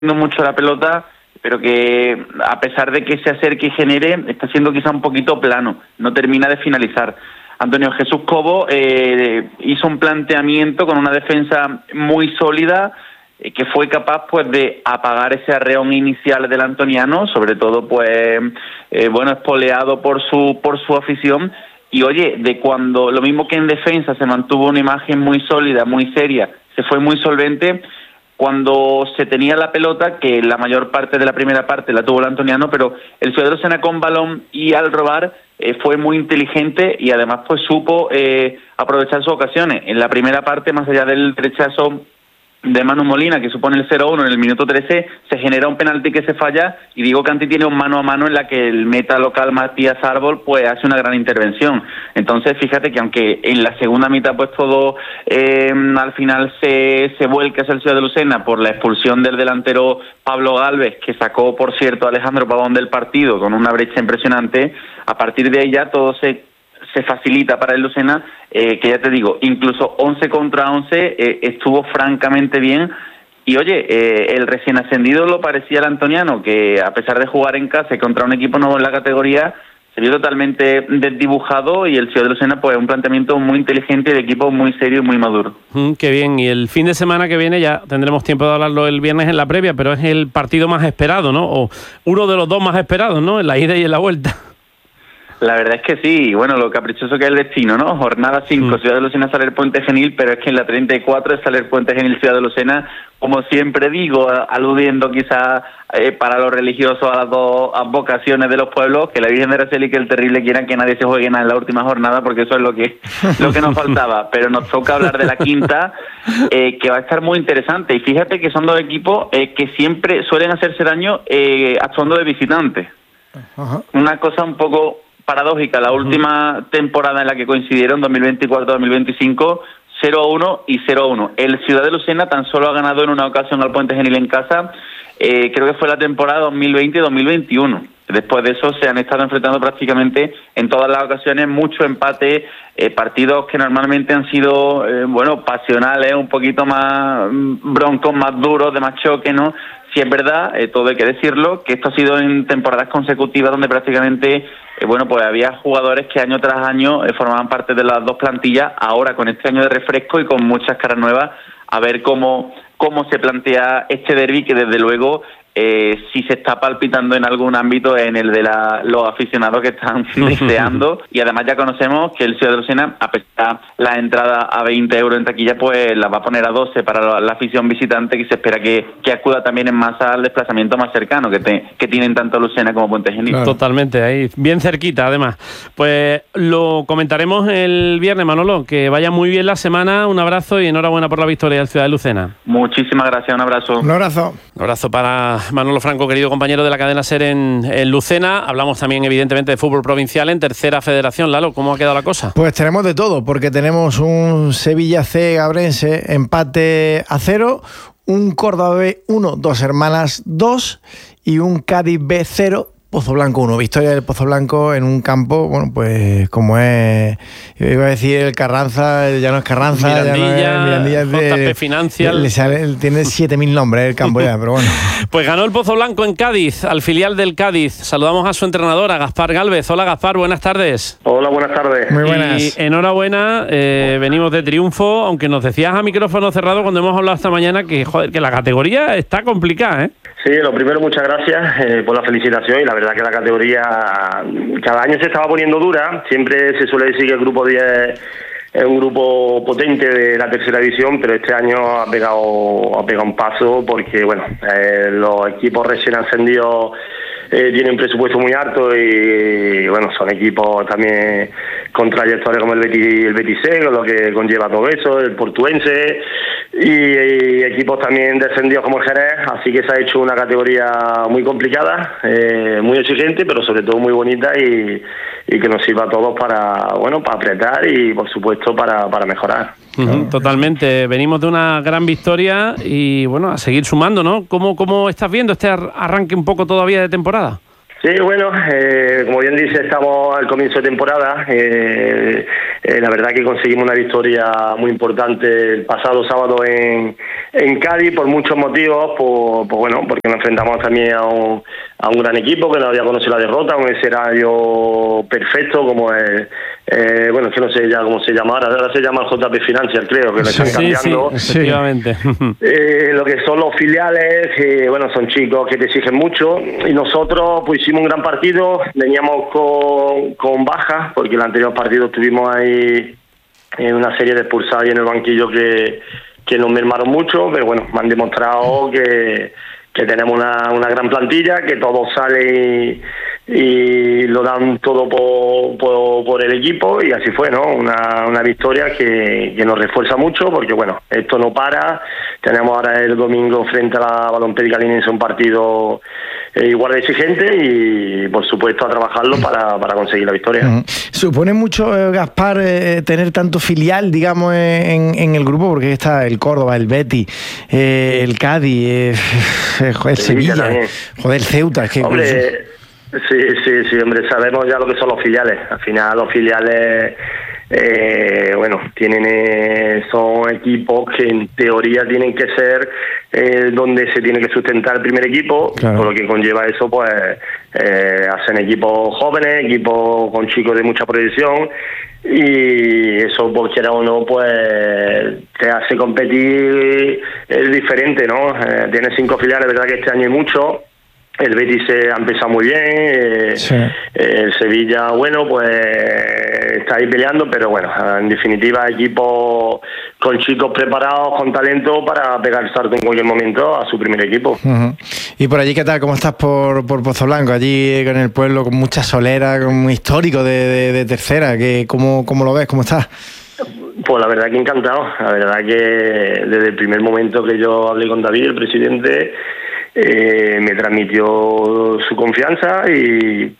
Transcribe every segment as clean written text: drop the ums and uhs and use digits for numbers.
mucho la pelota, pero que a pesar de que se acerque y genere, está siendo quizá un poquito plano, no termina de finalizar. Antonio Jesús Cobo hizo un planteamiento con una defensa muy sólida, que fue capaz pues de apagar ese arreón inicial del antoniano, sobre todo pues espoleado por su afición. Y oye, de cuando lo mismo que en defensa se mantuvo una imagen muy sólida, muy seria, se fue muy solvente. Cuando se tenía la pelota, que la mayor parte de la primera parte la tuvo el antoniano, pero el Ciudad de Lucena con balón y al robar fue muy inteligente y además pues supo aprovechar sus ocasiones. En la primera parte, más allá del rechazo de Manu Molina, que supone el 0-1 en el minuto 13, se genera un penalti que se falla, y Diego Canti tiene un mano a mano en la que el meta local Matías Árbol pues hace una gran intervención. Entonces fíjate que aunque en la segunda mitad pues todo al final se vuelca hacia el Ciudad de Lucena por la expulsión del delantero Pablo Gálvez, que sacó por cierto a Alejandro Pavón del partido con una brecha impresionante, a partir de ella todo se facilita para el Lucena, que ya te digo, incluso 11 contra 11 estuvo francamente bien. Y oye, el recién ascendido lo parecía el antoniano, que a pesar de jugar en casa y contra un equipo nuevo en la categoría, se vio totalmente desdibujado, y el Ciudad de Lucena pues un planteamiento muy inteligente de equipo muy serio y muy maduro. Qué bien, y el fin de semana que viene ya tendremos tiempo de hablarlo el viernes en la previa, pero es el partido más esperado, ¿no? O uno de los dos más esperados, ¿no? En la ida y en la vuelta. La verdad es que sí, bueno, lo caprichoso que es el destino, ¿no? Jornada 5, Ciudad de Lucena, Saler Puente Genil, pero es que en la 34 es Saler Puente Genil, Ciudad de Lucena, como siempre digo, aludiendo quizá para los religiosos a las dos advocaciones de los pueblos, que la Virgen de Araceli y que el Terrible quieran que nadie se juegue nada en la última jornada, porque eso es lo que nos faltaba. Pero nos toca hablar de la quinta, que va a estar muy interesante. Y fíjate que son dos equipos que siempre suelen hacerse daño actuando de visitantes. Ajá. Una cosa un poco paradójica, la última temporada en la que coincidieron, 2024-2025, 0-1 y 0-1. El Ciudad de Lucena tan solo ha ganado en una ocasión al Puente Genil en casa, creo que fue la temporada 2020-2021. Después de eso se han estado enfrentando prácticamente en todas las ocasiones, mucho empate, partidos que normalmente han sido, pasionales, un poquito más broncos, más duros, de más choque, ¿no? Sí es verdad, todo hay que decirlo, que esto ha sido en temporadas consecutivas donde prácticamente, pues había jugadores que año tras año formaban parte de las dos plantillas. Ahora con este año de refresco y con muchas caras nuevas, a ver cómo se plantea este derbi, que desde luego si se está palpitando en algún ámbito en el de los aficionados que están deseando. Y además ya conocemos que el Ciudad de Lucena, a pesar de la entrada a 20 euros en taquilla, pues la va a poner a 12 para la afición visitante, que se espera que acuda también en masa al desplazamiento más cercano que tienen tanto Lucena como Puente Genil. Claro. Totalmente, ahí bien cerquita además. Pues lo comentaremos el viernes, Manolo. Que vaya muy bien la semana, un abrazo y enhorabuena por la victoria del Ciudad de Lucena. Muchísimas gracias, un abrazo. Un abrazo. Un abrazo para Manolo Franco, querido compañero de la cadena SER en Lucena. Hablamos también evidentemente de fútbol provincial en tercera federación. Lalo, ¿cómo ha quedado la cosa? Pues tenemos de todo, porque tenemos un Sevilla C Gabrense empate a 0, un Córdoba B 1, Dos Hermanas 2 y un Cádiz B 0, Pozo Blanco 1. Victoria del Pozo Blanco en un campo, pues como es, iba a decir el Carranza, ya no es Carranza, Mirandilla, JP Financial. Tiene 7.000 nombres el campo ya, pero bueno. Pues ganó el Pozo Blanco en Cádiz, al filial del Cádiz. Saludamos a su entrenador, a Gaspar Gálvez. Hola Gaspar, buenas tardes. Hola, buenas tardes. Muy buenas. Y enhorabuena, venimos de triunfo, aunque nos decías a micrófono cerrado cuando hemos hablado esta mañana que la categoría está complicada, ¿eh? Sí, lo primero, muchas gracias por la felicitación, y la verdad que la categoría cada año se estaba poniendo dura. Siempre se suele decir que el grupo 10 es un grupo potente de la tercera división, pero este año ha pegado un paso, porque los equipos recién ascendidos tienen un presupuesto muy alto y son equipos también con trayectoria como el Betis C, con lo que conlleva todo eso, el Portuense, y equipos también descendidos como el Jerez. Así que se ha hecho una categoría muy complicada, muy exigente, pero sobre todo muy bonita, y que nos sirva a todos para apretar y por supuesto para mejorar. Totalmente, venimos de una gran victoria y a seguir sumando, ¿no? ¿Cómo estás viendo este arranque un poco todavía de temporada? Sí, bueno, como bien dice, estamos al comienzo de temporada. La verdad que conseguimos una victoria muy importante el pasado sábado en Cádiz por muchos motivos, bueno, porque nos enfrentamos también a un gran equipo que no había conocido la derrota, un escenario perfecto como es, bueno, es que no sé ya cómo se llama ahora se llama el JP Financial, creo que lo están cambiando. Sí, efectivamente. Lo que son los filiales, bueno, son chicos que te exigen mucho y nosotros pues hicimos un gran partido, veníamos con bajas porque el anterior partido tuvimos ahí una serie de expulsados y en el banquillo que nos mermaron mucho, pero bueno, me han demostrado que tenemos una gran plantilla, que todos salen y lo dan todo por el equipo y así fue, ¿no? Una victoria que nos refuerza mucho porque, bueno, esto no para. Tenemos ahora el domingo frente a la Balompédica Linense un partido igual de exigente y, por supuesto, a trabajarlo para conseguir la victoria. ¿Supone mucho, Gaspar, tener tanto filial, digamos, en el grupo? Porque está el Córdoba, el Betis, el Cádiz, el Sevilla, el Ceuta. Es que hombre, sí, hombre, sabemos ya lo que son los filiales. Al final los filiales, bueno, son equipos que en teoría tienen que ser donde se tiene que sustentar el primer equipo, claro. Por lo que conlleva eso, pues hacen equipos jóvenes, equipos con chicos de mucha proyección y eso, por quiera o no, pues te hace competir diferente, ¿no? Tiene 5 filiales, verdad que este año hay mucho. El Betis ha empezado muy bien, sí. El Sevilla, bueno, pues está ahí peleando, pero bueno, en definitiva equipos con chicos preparados, con talento para pegar el salto en cualquier momento a su primer equipo. ¿Y por allí qué tal? ¿Cómo estás por Pozoblanco? Allí con el pueblo, con mucha solera, con un histórico de tercera, ¿cómo lo ves? ¿Cómo estás? Pues la verdad que encantado, la verdad que desde el primer momento que yo hablé con David, el presidente, me transmitió su confianza y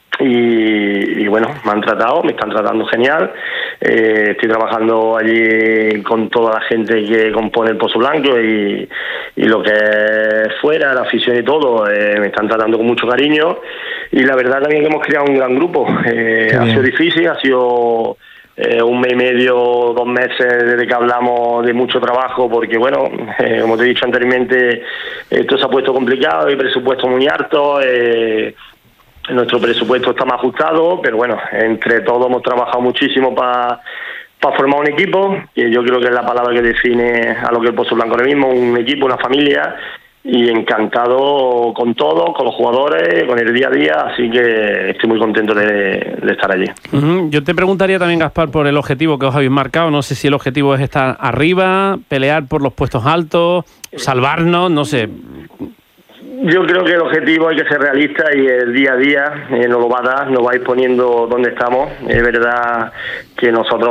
bueno, me están tratando genial. Estoy trabajando allí con toda la gente que compone el Pozoblanco y lo que es fuera, la afición y todo, me están tratando con mucho cariño y la verdad también que hemos creado un gran grupo. Ha sido difícil, ha sido un mes y medio, 2 meses desde que hablamos de mucho trabajo porque, bueno, como te he dicho anteriormente, esto se ha puesto complicado, hay presupuesto muy alto, nuestro presupuesto está más ajustado, pero bueno, entre todos hemos trabajado muchísimo para formar un equipo, que yo creo que es la palabra que define a lo que es el Pozoblanco ahora mismo, un equipo, una familia, y encantado con todos, con los jugadores, con el día a día, así que estoy muy contento de estar allí. Yo te preguntaría también, Gaspar, por el objetivo que os habéis marcado. No sé si el objetivo es estar arriba, pelear por los puestos altos, salvarnos, no sé. Yo creo que el objetivo hay que ser realista y el día a día nos lo va a dar, nos va a ir poniendo donde estamos. Es verdad que nosotros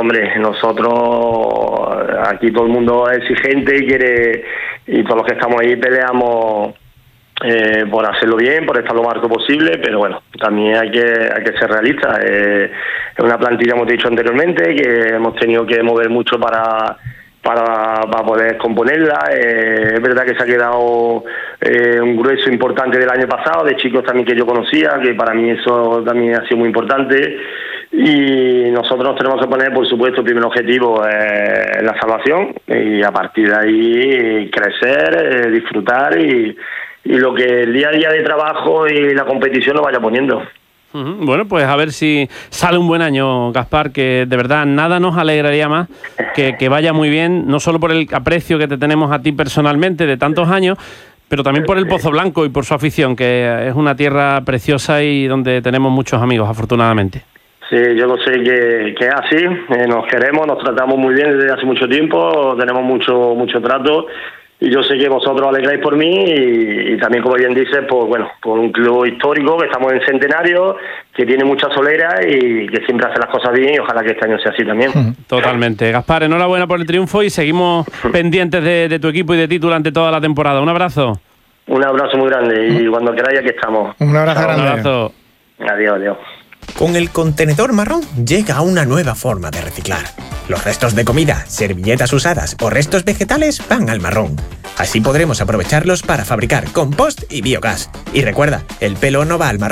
aquí todo el mundo es exigente y quiere, y todos los que estamos ahí peleamos por hacerlo bien, por estar lo más alto posible, pero bueno, también hay que ser realistas. Es una plantilla, hemos dicho anteriormente, que hemos tenido que mover mucho para poder componerla. Es verdad que se ha quedado un grueso importante del año pasado, de chicos también que yo conocía, que para mí eso también ha sido muy importante. Y nosotros nos tenemos que poner, por supuesto, el primer objetivo es la salvación y a partir de ahí crecer, disfrutar y lo que el día a día de trabajo y la competición nos vaya poniendo. Bueno, pues a ver si sale un buen año, Gaspar, que de verdad nada nos alegraría más que vaya muy bien, no solo por el aprecio que te tenemos a ti personalmente de tantos años, pero también por el Pozoblanco y por su afición, que es una tierra preciosa y donde tenemos muchos amigos, afortunadamente. Sí, yo lo sé que es así, nos queremos, nos tratamos muy bien desde hace mucho tiempo, tenemos mucho trato. Y yo sé que vosotros alegráis por mí y también, como bien dices, pues bueno, por un club histórico, que estamos en centenario, que tiene mucha solera y que siempre hace las cosas bien y ojalá que este año sea así también. Totalmente. Gaspar, enhorabuena por el triunfo y seguimos pendientes de tu equipo y de ti durante toda la temporada. Un abrazo. Un abrazo muy grande y cuando queráis aquí estamos. Un abrazo grande. Un abrazo. Adiós. Con el contenedor marrón llega una nueva forma de reciclar. Los restos de comida, servilletas usadas o restos vegetales van al marrón. Así podremos aprovecharlos para fabricar compost y biogás. Y recuerda, el pelo no va al marrón.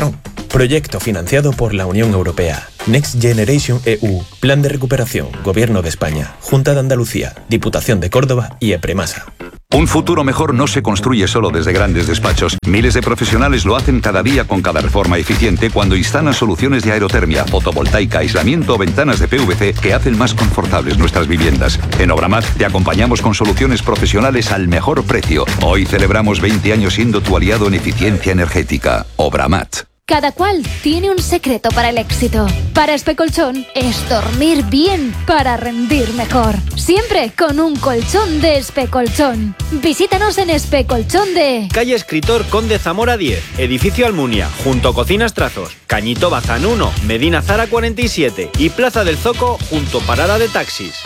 Proyecto financiado por la Unión Europea. Next Generation EU. Plan de recuperación. Gobierno de España. Junta de Andalucía. Diputación de Córdoba y EPREMASA. Un futuro mejor no se construye solo desde grandes despachos. Miles de profesionales lo hacen cada día con cada reforma eficiente cuando instalan soluciones de aerotermia, fotovoltaica, aislamiento o ventanas de PVC que hacen más confortables nuestras viviendas. En Obramat te acompañamos con soluciones profesionales al mejor precio. Hoy celebramos 20 años siendo tu aliado en eficiencia energética. Obramat. Cada cual tiene un secreto para el éxito. Para Especolchón es dormir bien para rendir mejor. Siempre con un colchón de Especolchón. Visítanos en Especolchón de... Calle Escritor Conde Zamora 10, Edificio Almunia, junto a Cocinas Trazos, Cañito Bazán 1, Medina Zara 47 y Plaza del Zoco, junto Parada de Taxis.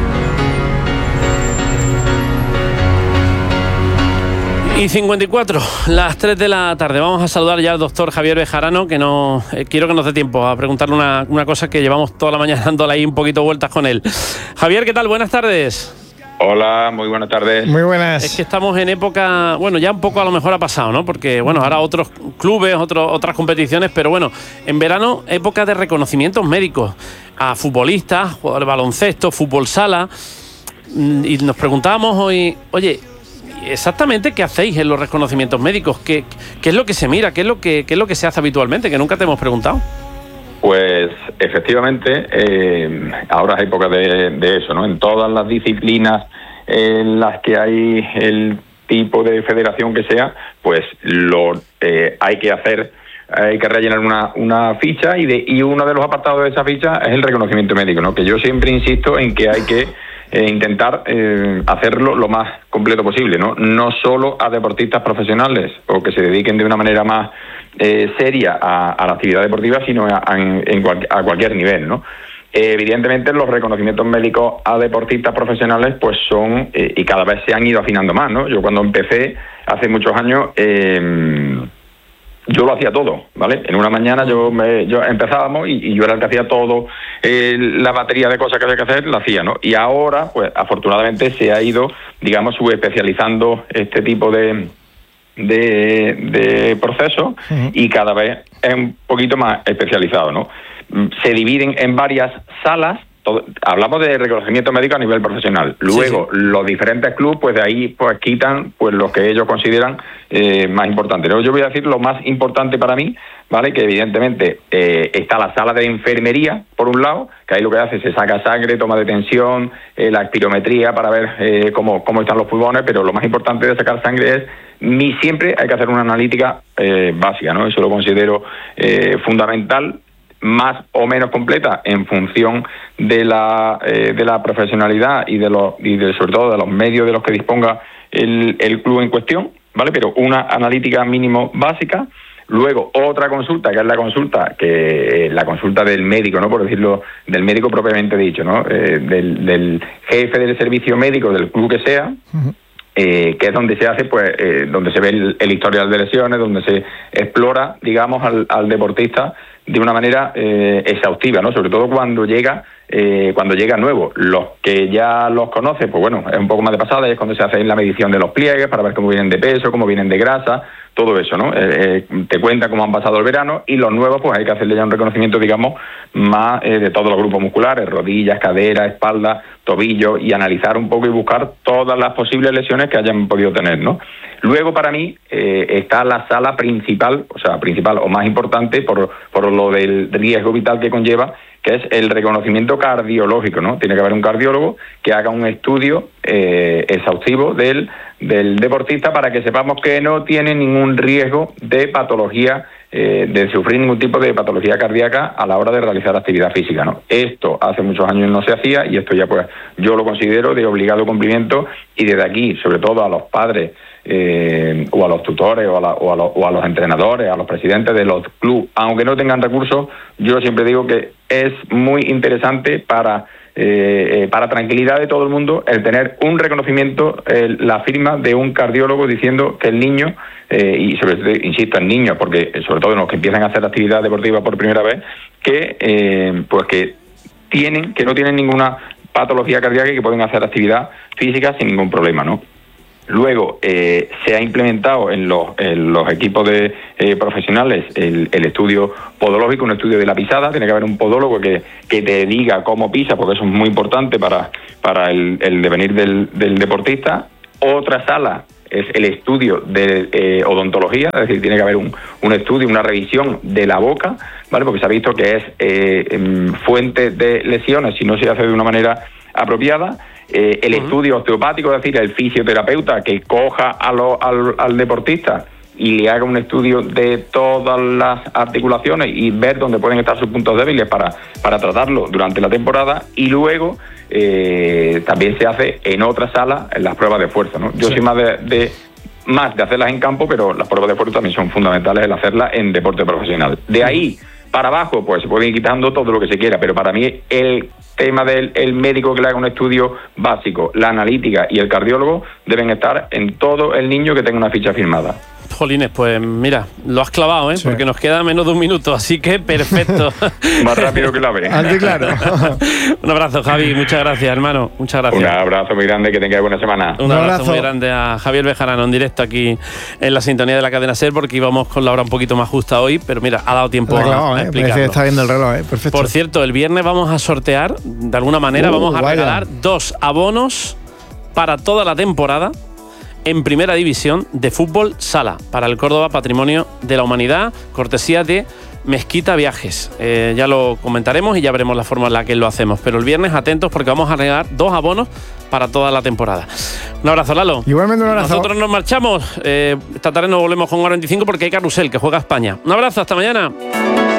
Y 54, las 3 de la tarde. Vamos a saludar ya al doctor Javier Bejarano, que no quiero que nos dé tiempo a preguntarle una cosa que llevamos toda la mañana dándole ahí un poquito vueltas con él. Javier, ¿qué tal? Buenas tardes. Hola, muy buenas tardes. Muy buenas. Es que estamos en época, bueno, ya un poco a lo mejor ha pasado, ¿no? Porque, bueno, ahora otros clubes, otras competiciones, pero bueno, en verano, época de reconocimientos médicos a futbolistas, jugadores de baloncesto, fútbol sala. Y nos preguntábamos hoy, oye, exactamente qué hacéis en los reconocimientos médicos, qué es lo que se mira, qué es lo que se hace habitualmente, que nunca te hemos preguntado. Pues efectivamente, ahora es época de eso, ¿no? En todas las disciplinas en las que hay el tipo de federación que sea, pues hay que hacer, hay que rellenar una ficha y uno de los apartados de esa ficha es el reconocimiento médico, ¿no? Que yo siempre insisto en que hay que intentar hacerlo lo más completo posible, no solo a deportistas profesionales o que se dediquen de una manera más seria a la actividad deportiva, sino a cualquier nivel, ¿no? Evidentemente los reconocimientos médicos a deportistas profesionales pues son y cada vez se han ido afinando más, ¿no? Yo cuando empecé hace muchos años yo lo hacía todo, ¿vale? En una mañana yo empezábamos y yo era el que hacía todo, la batería de cosas que había que hacer, la hacía, ¿no? Y ahora, pues afortunadamente se ha ido, digamos, subespecializando este tipo de procesos y cada vez es un poquito más especializado, ¿no? Se dividen en varias salas. Hablamos de reconocimiento médico a nivel profesional. Luego, sí. Los diferentes clubes, pues de ahí pues quitan pues los que ellos consideran más importantes. ¿No? Yo voy a decir lo más importante para mí, ¿vale? Que evidentemente está la sala de enfermería, por un lado, que ahí lo que hace se saca sangre, toma de tensión, la espirometría para ver cómo están los pulmones, pero lo más importante de sacar sangre es siempre hay que hacer una analítica básica, ¿no? Eso lo considero fundamental, más o menos completa en función de la profesionalidad y sobre todo de los medios de los que disponga el club en cuestión, ¿vale? Pero una analítica mínimo básica. Luego otra consulta, que es la consulta del médico, ¿no? Por decirlo, del médico propiamente dicho, ¿no? Del jefe del servicio médico del club que sea. Uh-huh. Que es donde se hace, pues, donde se ve el historial de lesiones, donde se explora, digamos, al deportista de una manera exhaustiva, ¿no? Sobre todo cuando llega nuevo. Los que ya los conoce, pues bueno, es un poco más de pasada, y es cuando se hace la medición de los pliegues para ver cómo vienen de peso, cómo vienen de grasa, todo eso, ¿no? Te cuenta cómo han pasado el verano, y los nuevos, pues hay que hacerle ya un reconocimiento, digamos, más de todos los grupos musculares, rodillas, cadera, espalda, tobillo, y analizar un poco y buscar todas las posibles lesiones que hayan podido tener, ¿no? Luego, para mí, está la sala principal o más importante por lo del riesgo vital que conlleva, que es el reconocimiento cardiológico, ¿no? Tiene que haber un cardiólogo que haga un estudio exhaustivo del deportista para que sepamos que no tiene ningún riesgo de patología, de sufrir ningún tipo de patología cardíaca a la hora de realizar actividad física, ¿no? Esto hace muchos años no se hacía, y esto ya pues yo lo considero de obligado cumplimiento, y desde aquí, sobre todo a los padres o a los tutores o a los entrenadores, a los presidentes de los clubes, aunque no tengan recursos, yo siempre digo que es muy interesante para tranquilidad de todo el mundo el tener un reconocimiento, la firma de un cardiólogo diciendo que el niño, y sobre todo insisto en niños, porque sobre todo en los que empiezan a hacer actividad deportiva por primera vez, que no tienen ninguna patología cardíaca y que pueden hacer actividad física sin ningún problema, ¿no? Luego, se ha implementado en los equipos de profesionales el estudio podológico, un estudio de la pisada. Tiene que haber un podólogo que te diga cómo pisa, porque eso es muy importante para el devenir del deportista. Otra sala es el estudio de odontología, es decir, tiene que haber un estudio, una revisión de la boca, ¿vale? Porque se ha visto que es fuente de lesiones si no se hace de una manera apropiada. El estudio osteopático, es decir, el fisioterapeuta que coja al deportista y le haga un estudio de todas las articulaciones y ver dónde pueden estar sus puntos débiles para tratarlo durante la temporada. Y luego también se hace en otra sala en las pruebas de fuerza, ¿no? Yo soy más de hacerlas en campo, pero las pruebas de fuerza también son fundamentales el hacerlas en deporte profesional. De ahí para abajo, pues se puede ir quitando todo lo que se quiera, pero para mí el tema del médico que le haga un estudio básico, la analítica y el cardiólogo deben estar en todo el niño que tenga una ficha firmada. Jolines, pues mira, lo has clavado, sí, porque nos queda menos de un minuto, así que perfecto. Más rápido que la ve. Claro. Un abrazo, Javi, muchas gracias, hermano, muchas gracias. Un abrazo muy grande, que tengáis buena semana. Un abrazo muy grande a Javier Bejarano en directo aquí en la sintonía de la cadena SER, porque íbamos con la hora un poquito más justa hoy, pero mira, ha dado tiempo a explicarlo. Está viendo el reloj, perfecto. Por cierto, el viernes vamos a sortear, de alguna manera, vamos a regalar 2 abonos para toda la temporada en Primera División de fútbol sala para el Córdoba Patrimonio de la Humanidad, cortesía de Mezquita Viajes. Ya lo comentaremos y ya veremos la forma en la que lo hacemos, pero el viernes atentos porque vamos a regalar 2 abonos para toda la temporada. Un abrazo, Lalo. Igualmente un abrazo. Nosotros nos marchamos. Esta tarde nos volvemos con 45 porque hay carrusel que juega España. Un abrazo, hasta mañana.